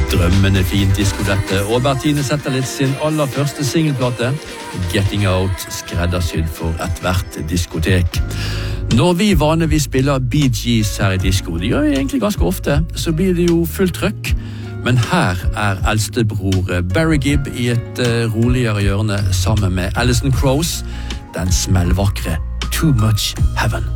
Drømmende fin disco dette, og Bertine Zetlitz sin aller første singelplate, Getting Out, skreddersydd for et hvert diskotek. Når vi vanligvis spiller Bee Gees her i disco, det gjør vi egentlig ganske ofte, så blir det jo fullt trøkk. Men her eldstebror Barry Gibb i et roligere hjørne sammen med Alison Krauss, den smellvakre Too Much Heaven.